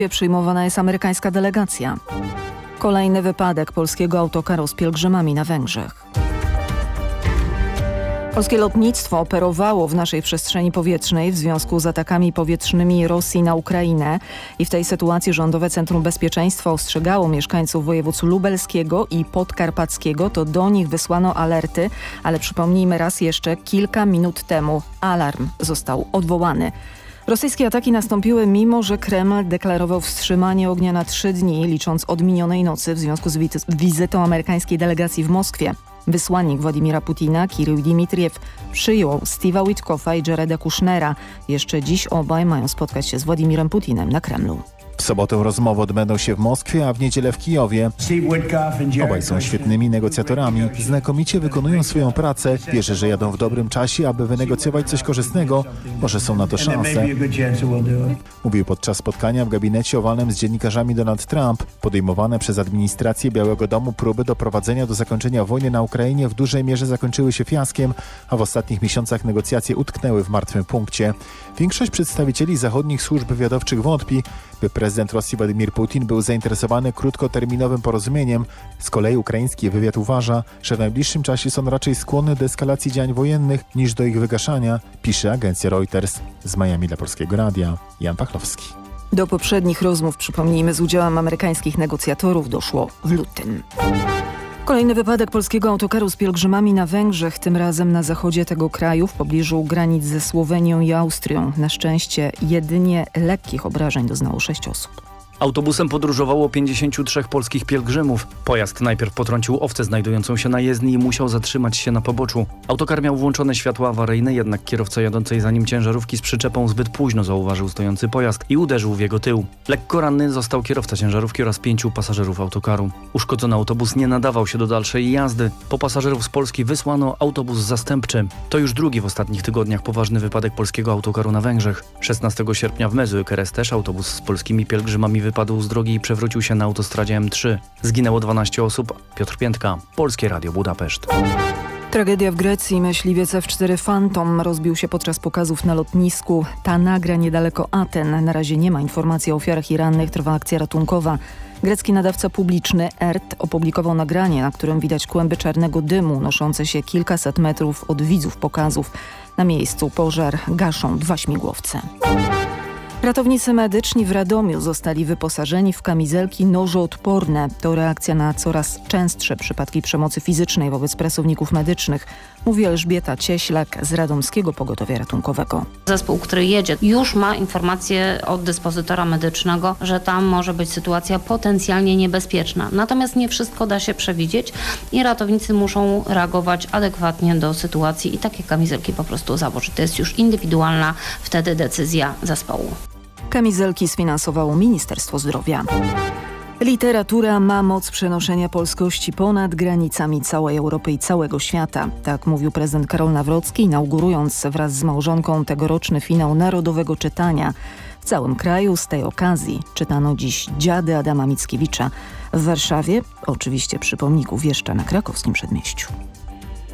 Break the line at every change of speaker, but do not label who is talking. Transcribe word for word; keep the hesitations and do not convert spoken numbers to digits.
Przyjmowana jest amerykańska delegacja. Kolejny wypadek polskiego autokaru z pielgrzymami na Węgrzech. Polskie lotnictwo operowało w naszej przestrzeni powietrznej w związku z atakami powietrznymi Rosji na Ukrainę i w tej sytuacji Rządowe Centrum Bezpieczeństwa ostrzegało mieszkańców województw lubelskiego i podkarpackiego. To do nich wysłano alerty, ale przypomnijmy raz jeszcze, kilka minut temu alarm został odwołany. Rosyjskie ataki nastąpiły mimo, że Kreml deklarował wstrzymanie ognia na trzy dni, licząc od minionej nocy w związku z wizytą amerykańskiej delegacji w Moskwie. Wysłannik Władimira Putina, Kirył Dimitriew, przyjął Steve'a Witkoffa i Jareda Kushnera. Jeszcze dziś obaj mają spotkać się z Władimirem Putinem na Kremlu.
W sobotę rozmowy odbędą się w Moskwie, a w niedzielę w Kijowie. Obaj są świetnymi negocjatorami, znakomicie wykonują swoją pracę. Wierzę, że jadą w dobrym czasie, aby wynegocjować coś korzystnego. Może są na to szanse. Mówił podczas spotkania w gabinecie owalnym z dziennikarzami Donald Trump. Podejmowane przez administrację Białego Domu próby doprowadzenia do zakończenia wojny na Ukrainie w dużej mierze zakończyły się fiaskiem, a w ostatnich miesiącach negocjacje utknęły w martwym punkcie. Większość przedstawicieli zachodnich służb wywiadowczych wątpi, by prezydent Rosji Władimir Putin był zainteresowany krótkoterminowym porozumieniem. Z kolei ukraiński wywiad uważa, że w najbliższym czasie są raczej skłonne do eskalacji działań wojennych niż do ich wygaszania, pisze agencja Reuters. Z Miami dla Polskiego Radia, Jan Pachlowski.
Do poprzednich rozmów, przypomnijmy, z udziałem amerykańskich negocjatorów doszło w lutym. Kolejny wypadek polskiego autokaru z pielgrzymami na Węgrzech, tym razem na zachodzie tego kraju, w pobliżu granic ze Słowenią i Austrią. Na szczęście jedynie lekkich obrażeń doznało sześć osób.
Autobusem podróżowało pięćdziesięciu trzech polskich pielgrzymów. Pojazd najpierw potrącił owcę znajdującą się na jezdni i musiał zatrzymać się na poboczu. Autokar miał włączone światła awaryjne, jednak kierowca jadącej za nim ciężarówki z przyczepą zbyt późno zauważył stojący pojazd i uderzył w jego tył. Lekko ranny został kierowca ciężarówki oraz pięciu pasażerów autokaru. Uszkodzony autobus nie nadawał się do dalszej jazdy. Po pasażerów z Polski wysłano autobus zastępczy. To już drugi w ostatnich tygodniach poważny wypadek polskiego autokaru na Węgrzech. szesnastego sierpnia w Mezu-Ekeres też autobus z polskimi pielgrzymami wypadł z drogi i przewrócił się na autostradzie M trzy. Zginęło dwanaście osób. Piotr Piętka, Polskie Radio Budapeszt.
Tragedia w Grecji. Myśliwiec F cztery Phantom rozbił się podczas pokazów na lotnisku Tanagra niedaleko Aten. Na razie nie ma informacji o ofiarach i rannych. Trwa akcja ratunkowa. Grecki nadawca publiczny E R T opublikował nagranie, na którym widać kłęby czarnego dymu unoszące się kilkaset metrów od widzów pokazów. Na miejscu pożar gaszą dwa śmigłowce. Ratownicy medyczni w Radomiu zostali wyposażeni w kamizelki nożoodporne. To reakcja na coraz częstsze przypadki przemocy fizycznej wobec pracowników medycznych, mówi Elżbieta Cieślak z Radomskiego Pogotowia Ratunkowego.
Zespół, który jedzie, już ma informację od dyspozytora medycznego, że tam może być sytuacja potencjalnie niebezpieczna. Natomiast nie wszystko da się przewidzieć i ratownicy muszą reagować adekwatnie do sytuacji i takie kamizelki po prostu założyć. To jest już indywidualna wtedy decyzja zespołu.
Kamizelki sfinansowało Ministerstwo Zdrowia. Literatura ma moc przenoszenia polskości ponad granicami całej Europy i całego świata. Tak mówił prezydent Karol Nawrocki, inaugurując wraz z małżonką tegoroczny finał Narodowego Czytania. W całym kraju z tej okazji czytano dziś Dziady Adama Mickiewicza. W Warszawie, oczywiście przy pomniku Wieszcza na Krakowskim Przedmieściu.